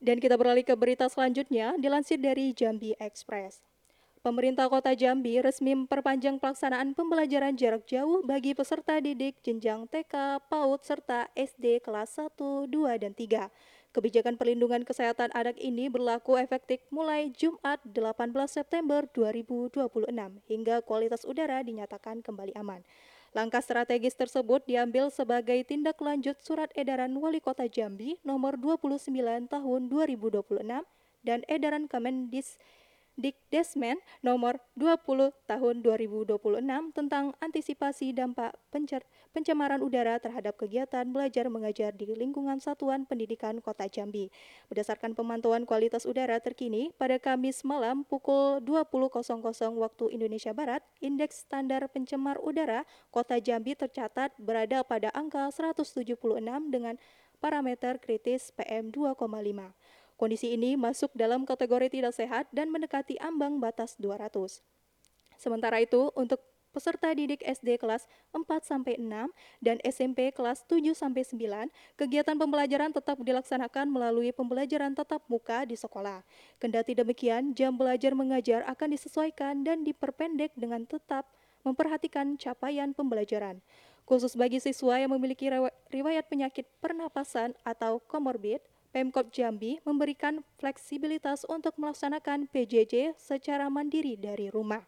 Dan kita beralih ke berita selanjutnya, dilansir dari Jambi Express. Pemerintah Kota Jambi resmi memperpanjang pelaksanaan pembelajaran jarak jauh bagi peserta didik jenjang TK, PAUD, serta SD kelas 1, 2, dan 3. Kebijakan perlindungan kesehatan anak ini berlaku efektif mulai Jumat 18 September 2026 hingga kualitas udara dinyatakan kembali aman. Langkah strategis tersebut diambil sebagai tindak lanjut Surat Edaran Wali Kota Jambi nomor 29 tahun 2026 dan Edaran Dikdesmen nomor 20 tahun 2026 tentang antisipasi dampak pencemaran udara terhadap kegiatan belajar mengajar di lingkungan Satuan Pendidikan Kota Jambi. Berdasarkan pemantauan kualitas udara terkini, pada Kamis malam pukul 20.00 waktu Indonesia Barat, indeks standar pencemar udara Kota Jambi tercatat berada pada angka 176 dengan parameter kritis PM 2,5. Kondisi ini masuk dalam kategori tidak sehat dan mendekati ambang batas 200. Sementara itu, untuk peserta didik SD kelas 4-6 dan SMP kelas 7-9, kegiatan pembelajaran tetap dilaksanakan melalui pembelajaran tatap muka di sekolah. Kendati demikian, jam belajar mengajar akan disesuaikan dan diperpendek dengan tetap memperhatikan capaian pembelajaran. Khusus bagi siswa yang memiliki riwayat penyakit pernapasan atau komorbid, Pemkot Jambi memberikan fleksibilitas untuk melaksanakan PJJ secara mandiri dari rumah.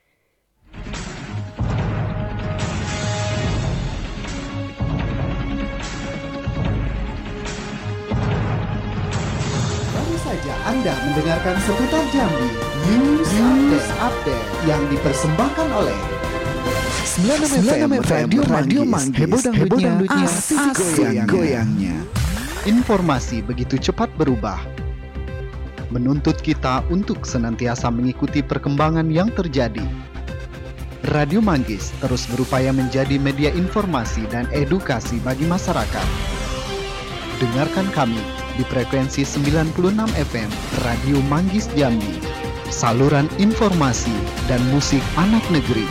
Baru saja Anda mendengarkan seputar Jambi News Update yang dipersembahkan oleh 96 FM Radio Manggis, heboh dangdutnya, asik goyangnya. Informasi begitu cepat berubah, menuntut kita untuk senantiasa mengikuti perkembangan yang terjadi. Radio Manggis terus berupaya menjadi media informasi dan edukasi bagi masyarakat. Dengarkan kami di frekuensi 96 FM Radio Manggis Jambi, saluran informasi dan musik anak negeri.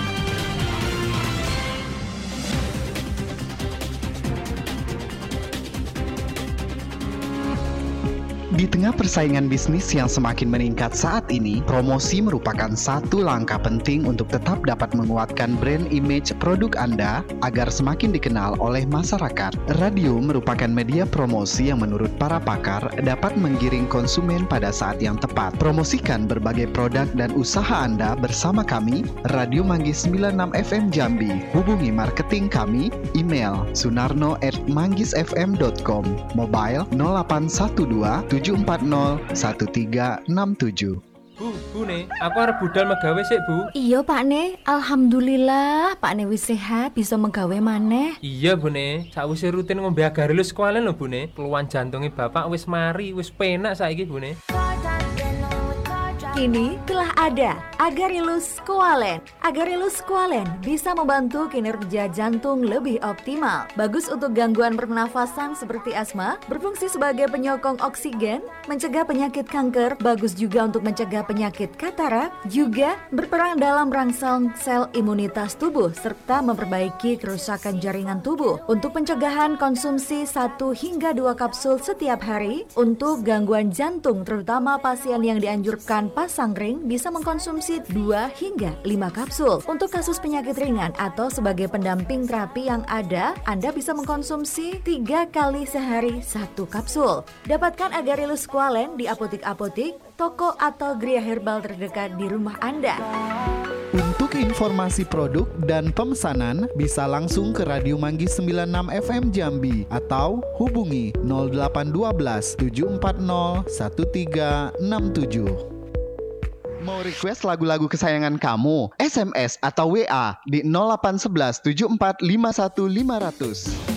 Di tengah persaingan bisnis yang semakin meningkat saat ini, promosi merupakan satu langkah penting untuk tetap dapat menguatkan brand image produk Anda agar semakin dikenal oleh masyarakat. Radio merupakan media promosi yang menurut para pakar dapat menggiring konsumen pada saat yang tepat. Promosikan berbagai produk dan usaha Anda bersama kami, Radio Manggis 96 FM Jambi. Hubungi marketing kami, email sunarno@manggisfm.com, mobile 0812 740 1367. Bu Ne, aku arep budal megawe sik, Bu. Iya, Pak Ne. Alhamdulillah, Pak Ne wis sehat, bisa megawe maneh. Iya, Bu Ne. Sakwise rutin ngombe Agarelus Squalen lho, Bu Ne. Keluhan jantunge Bapak wis mari, wis penak saiki, Bu Ne. Kini telah ada Agarelus Squalen. Agarelus Squalen bisa membantu kinerja jantung lebih optimal. Bagus untuk gangguan pernafasan seperti asma, berfungsi sebagai penyokong oksigen, mencegah penyakit kanker, bagus juga untuk mencegah penyakit katarak, juga berperan dalam merangsang sel imunitas tubuh serta memperbaiki kerusakan jaringan tubuh. Untuk pencegahan konsumsi 1 hingga 2 kapsul setiap hari. Untuk gangguan jantung terutama pasien yang dianjurkan pasang ring bisa mengkonsumsi 2 hingga 5 kapsul. Untuk kasus penyakit ringan atau sebagai pendamping terapi yang ada, Anda bisa mengkonsumsi 3 kali sehari 1 kapsul. Dapatkan Agarelus Squalen di apotik-apotik, toko atau geria herbal terdekat di rumah Anda. Untuk informasi produk dan pemesanan bisa langsung ke Radio Manggis 96 FM Jambi atau hubungi 0812 740 1367. Mau request lagu-lagu kesayangan kamu? SMS atau WA di 0811 74 51 500.